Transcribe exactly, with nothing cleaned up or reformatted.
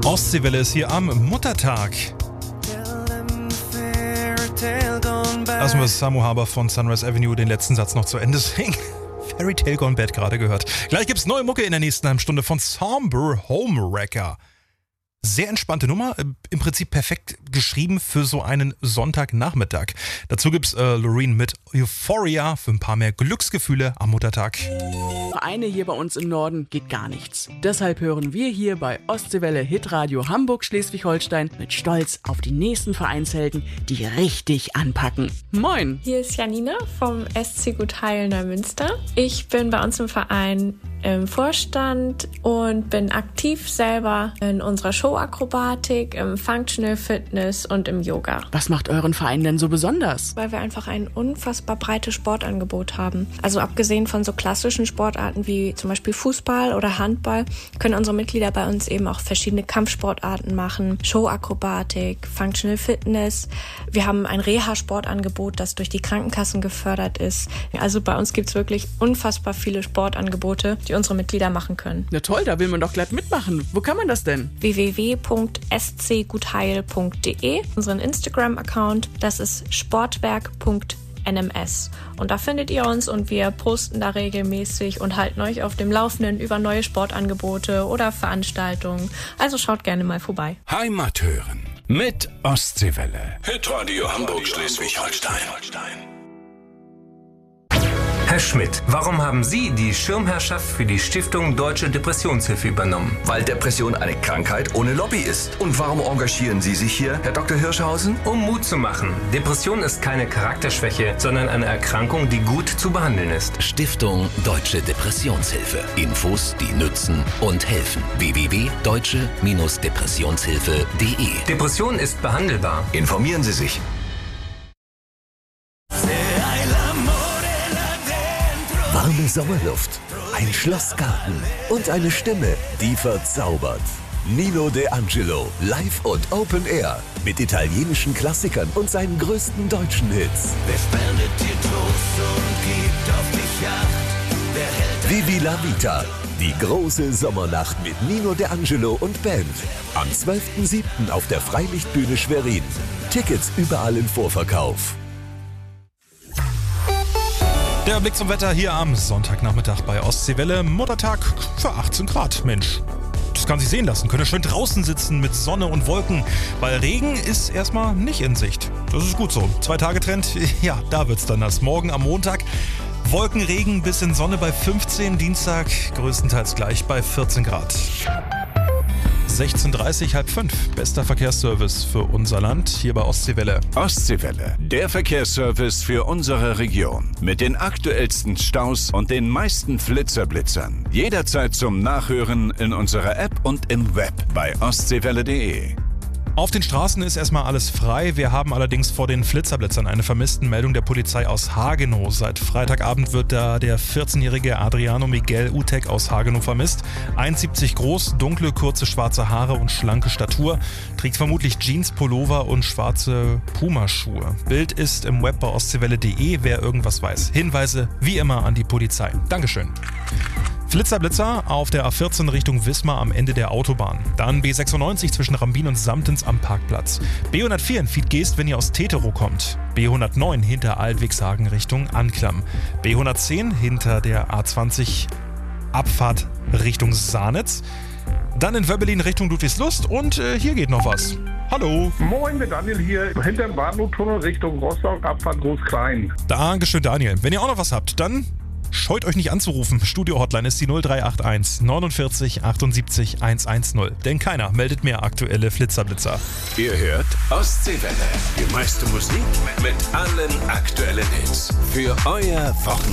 Ostseewelle ist hier am Muttertag. Lassen wir Samu Haber von Sunrise Avenue den letzten Satz noch zu Ende singen. Fairy Tale Gone Bad gerade gehört. Gleich gibt's neue Mucke in der nächsten halben Stunde von Somber Homewrecker. Sehr entspannte Nummer, im Prinzip perfekt geschrieben für so einen Sonntagnachmittag. Dazu gibt's äh, Loreen mit Euphoria für ein paar mehr Glücksgefühle am Muttertag. Vereine hier bei uns im Norden geht gar nichts. Deshalb hören wir hier bei Ostseewelle Hitradio Hamburg Schleswig-Holstein mit Stolz auf die nächsten Vereinshelden, die richtig anpacken. Moin! Hier ist Janina vom S C Gut Heil Neumünster. Ich bin bei uns im Verein im Vorstand und bin aktiv selber in unserer Showakrobatik, im Functional Fitness und im Yoga. Was macht euren Verein denn so besonders? Weil wir einfach ein unfassbar breites Sportangebot haben. Also abgesehen von so klassischen Sportarten wie zum Beispiel Fußball oder Handball, können unsere Mitglieder bei uns eben auch verschiedene Kampfsportarten machen, Showakrobatik, Functional Fitness. Wir haben ein Reha-Sportangebot, das durch die Krankenkassen gefördert ist. Also bei uns gibt es wirklich unfassbar viele Sportangebote, die unsere Mitglieder machen können. Na toll, da will man doch glatt mitmachen. Wo kann man das denn? w w w punkt s c gutheil punkt d e, unseren Instagram-Account, das ist sportwerk punkt n m s. Und da findet ihr uns und wir posten da regelmäßig und halten euch auf dem Laufenden über neue Sportangebote oder Veranstaltungen. Also schaut gerne mal vorbei. Heimat hören mit Ostseewelle. Hitradio Hamburg Schleswig-Holstein. Herr Schmidt, warum haben Sie die Schirmherrschaft für die Stiftung Deutsche Depressionshilfe übernommen? Weil Depression eine Krankheit ohne Lobby ist. Und warum engagieren Sie sich hier, Herr Doktor Hirschhausen? Um Mut zu machen. Depression ist keine Charakterschwäche, sondern eine Erkrankung, die gut zu behandeln ist. Stiftung Deutsche Depressionshilfe. Infos, die nützen und helfen. w w w punkt deutsche Depressionshilfe punkt d e. Depression ist behandelbar. Informieren Sie sich. Warme Sommerluft, ein Schlossgarten und eine Stimme, die verzaubert. Nino De Angelo, live und Open Air mit italienischen Klassikern und seinen größten deutschen Hits. Wer spendet dir Trost und gibt auf dich Acht? Wer hält Vivi la Vita, die große Sommernacht mit Nino De Angelo und Band. Am zwölften siebten auf der Freilichtbühne Schwerin. Tickets überall im Vorverkauf. Der Blick zum Wetter hier am Sonntagnachmittag bei Ostseewelle. Muttertag für achtzehn Grad. Mensch, das kann sich sehen lassen. Könnt ihr schön draußen sitzen mit Sonne und Wolken, weil Regen ist erstmal nicht in Sicht. Das ist gut so. Zwei-Tage-Trend, ja, da wird's dann das. Morgen am Montag Wolkenregen, bisschen Sonne bei fünfzehn. Dienstag größtenteils gleich bei vierzehn Grad. sechzehn Uhr dreißig, halb fünf. Bester Verkehrsservice für unser Land hier bei Ostseewelle. Ostseewelle, der Verkehrsservice für unsere Region. Mit den aktuellsten Staus und den meisten Flitzerblitzern. Jederzeit zum Nachhören in unserer App und im Web bei ostseewelle punkt d e. Auf den Straßen ist erstmal alles frei. Wir haben allerdings vor den Flitzerblitzern eine Vermisstenmeldung der Polizei aus Hagenow. Seit Freitagabend wird da der vierzehnjährige Adriano Miguel Utek aus Hagenow vermisst. eins Komma siebzig groß, dunkle, kurze, schwarze Haare und schlanke Statur. Trägt vermutlich Jeans, Pullover und schwarze Pumaschuhe. Bild ist im Web bei ostseewelle punkt d e, wer irgendwas weiß. Hinweise wie immer an die Polizei. Dankeschön. Flitzerblitzer auf der A vierzehn Richtung Wismar am Ende der Autobahn. Dann B sechsundneunzig zwischen Rambin und Samtens am Parkplatz. B hundertvier in Fiedgeest, wenn ihr aus Teterow kommt. B hundertneun hinter Altwigshagen Richtung Anklam. B hundertzehn hinter der A zwanzig Abfahrt Richtung Sahnitz. Dann in Wöbbelin Richtung Ludwigslust und äh, hier geht noch was. Hallo. Moin, mit Daniel hier. Hinterm Bahnhoftunnel Richtung Rostock, Abfahrt Groß-Klein. Dankeschön, Daniel. Wenn ihr auch noch was habt, dann scheut euch nicht anzurufen. Studio-Hotline ist die null drei acht eins neunundvierzig achtundsiebzig hundertzehn. Denn keiner meldet mehr aktuelle Flitzerblitzer. Ihr hört Ostseewelle. Die meiste Musik mit allen aktuellen Hits. Für euer Wochenende.